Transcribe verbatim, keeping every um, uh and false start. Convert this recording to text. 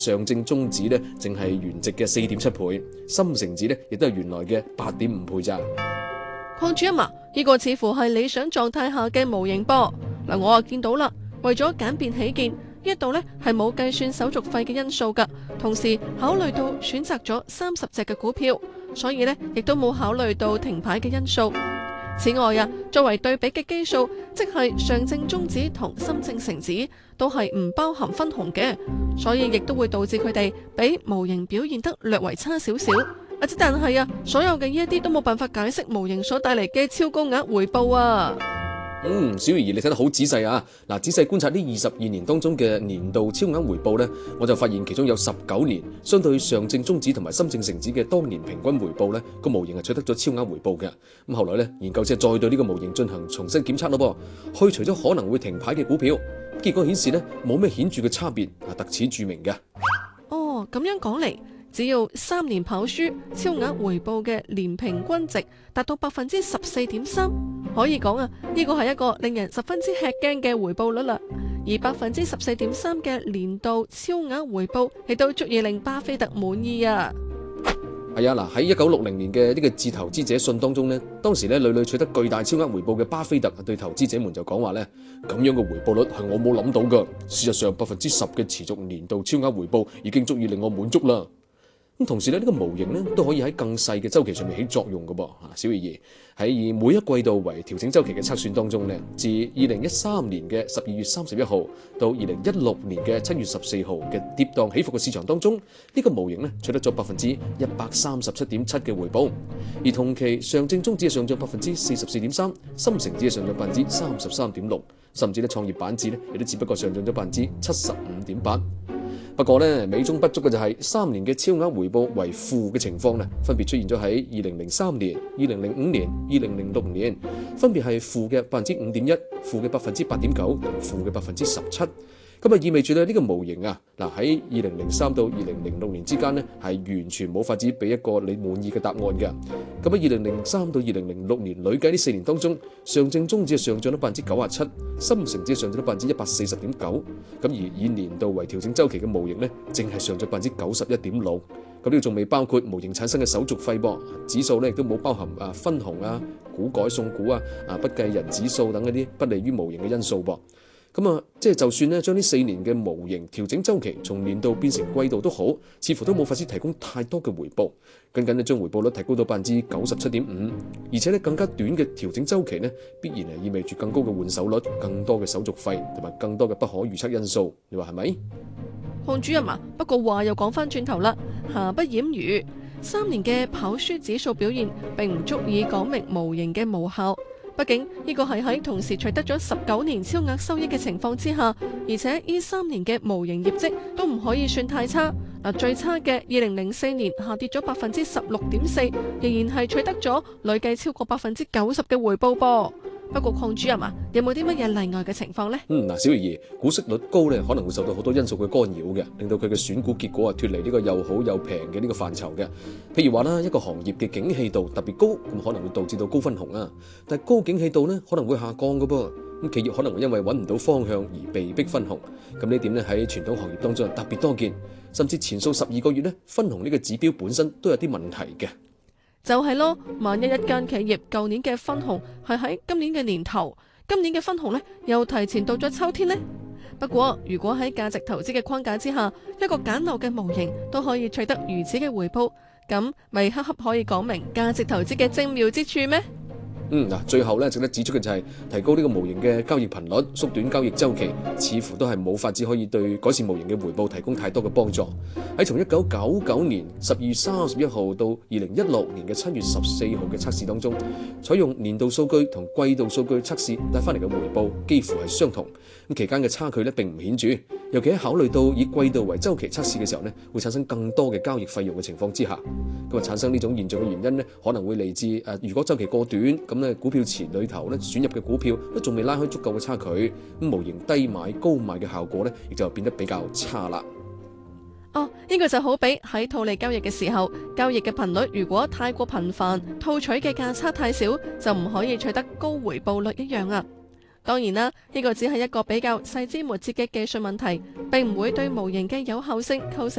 上證綜指咧，淨係原值嘅四點七倍，深成指咧亦都係原來嘅八點五倍咋。 鄺主任啊，呢個似乎係理想狀態下嘅模型噃。嗱，我啊見到啦，為咗簡便起見，呢一度咧係冇計算手續費嘅因素噶，同時考慮到選擇咗三十隻嘅股票，所以咧亦都冇考慮到停牌嘅因素。此外啊，作為對比嘅基數，即係上證綜指同深證成指都係唔包含分紅嘅，所以亦都會導致佢哋比模型表現得略為差少少。啊，即但係啊，所有嘅呢一啲都冇辦法解釋模型所帶嚟嘅超高額回報啊。 嗯，小魚兒，你睇得好仔細啊！嗱，仔細觀察呢二十二年當中嘅年度超額回報呢，我就發現其中有十九年相對上證綜指同埋深證成指嘅當年平均回報呢，個模型係取得咗超額回報嘅。咁後來呢，研究者再對呢個模型進行重新檢測咯噃，去除咗可能會停牌嘅股票，結果顯示呢冇咩顯著嘅差別，啊，特此著名嘅。 哦，咁樣講嚟，只要三年跑輸，超額回報嘅年平均值達到百分之十四點三，可以講啊，呢個係一個令人十分之吃驚嘅回報率啦。而百分之十四點三嘅年度超額回報，亦都足以令巴菲特滿意啊。 係啊，嗱，喺一九六零年嘅呢個致投資者信當中呢，當時咧屢屢取得巨大超額回報嘅巴菲特對投資者們就講話呢，咁樣嘅回報率係我冇諗到噶。事實上，百分之十嘅持續年度超額回報已經足以令我滿足啦。咁同時咧，呢個模型咧都可以喺更細嘅週期上面起作用嘅噃。啊，小魚兒喺以每一季度為調整週期嘅測算當中咧，自二零一三年嘅十二月三十一號到二零一六年嘅七月十四號嘅跌宕起伏嘅市場當中，呢個模型咧取得咗百分之一百三十七點七嘅回報，而同期上證綜指係上漲百分之四十四點三，深成指係上漲百分之三十三點六，甚至咧創業板指咧亦都只不過上漲咗百分之七十五點八。不過咧，美中不足嘅就係三年嘅超額回報為負嘅情況咧，分別出現咗喺二零零三年、二零零五年、二零零六年，分別係負嘅百分之五點一、負嘅百分之八點九同負嘅百分之十七。咁啊意味住咧呢個模型啊，嗱喺二零零三到二零零六年之間呢，係完全冇法子俾一個你滿意嘅答案嘅。咁喺二零零三到二零零六年累計呢四年當中，上證綜指係上漲咗百分之九十七，深成指上漲咗百分之一百四十點九。咁而以年度為調整週期嘅模型呢，淨係上漲百分之九十一點六。咁呢個仲未包括模型產生嘅手續費噃，指數咧亦都冇包含啊分紅啊、股改送股啊、啊不計人指數等嗰啲不利於模型嘅因素噃。咁啊，即係就算咧，將呢四年嘅模型調整週期從年度變成季度都好，似乎都冇法子提供太多嘅回報。僅僅咧將回報率提高到百分之九十七點五，而且咧更加短嘅調整週期呢，必然係意味住更高嘅換手率、更多嘅手續費同埋更多嘅不可預測因素。你話係咪？ 鄺主任啊，不過話又講翻轉頭啦，瑕不掩瑜，三年嘅跑輸指數表現並唔足以講明模型嘅無效。畢竟呢個係喺同時取得咗十九年超額收益嘅情況之下，而且呢三年嘅模型業績都唔可以算太差。嗱，最差嘅二零零四年下跌咗百分之十六點四，仍然係取得咗累計超過百分之九十嘅回報噃。不過鄺主任啊，有冇啲乜嘢例外嘅情況呢？ 嗯，嗱，小魚兒，股息率高咧，可能會受到好多因素嘅干擾嘅，令到佢嘅選股結果啊脫離呢個又好又平嘅呢個範疇嘅。譬如話啦，一個行業嘅景氣度特別高，咁可能會導致到高分紅啊。但係高景氣度呢，可能會下降嘅噃。咁企業可能會因為揾唔到方向而被逼分紅。咁呢點呢，喺傳統行業當中特別多見，甚至前數十二個月呢，分紅呢個指標本身都有啲問題嘅。 就係咯，萬一一間企業舊年嘅分紅係喺今年嘅年頭，今年嘅分紅呢又提前到咗秋天呢。不過如果喺價值投資嘅框架之下，一個簡陋嘅模型都可以取得如此嘅回報，咁咪恰恰可以講明價值投資嘅精妙之處咩？ 嗯嗱，最後咧值得指出嘅就係提高呢個模型嘅交易頻率，縮短交易週期，似乎都係冇法子可以對改善模型嘅回報提供太多嘅幫助。喺從一九九九年十二月三十一號到二零一六年嘅七月十四號嘅測試當中，採用年度數據同季度數據測試帶翻嚟嘅回報幾乎係相同。咁期間嘅差距咧並唔顯著，尤其喺考慮到以季度為週期測試嘅時候咧，會產生更多嘅交易費用嘅情況之下，咁啊產生呢種現象嘅原因咧，可能會嚟自誒、呃，如果週期過短咁。股票池裏頭咧選入嘅股票都仲未拉開足夠嘅差距，咁模型低買高賣嘅效果咧，亦就變得比較差啦。 哦，呢個就好比喺套利交易嘅時候，交易嘅頻率如果太過頻繁，套取嘅價差太少，就唔可以取得高回報率一樣啊。 當然啦，呢個只係一個比較細枝末節嘅技術問題，並唔會對模型嘅有效性構成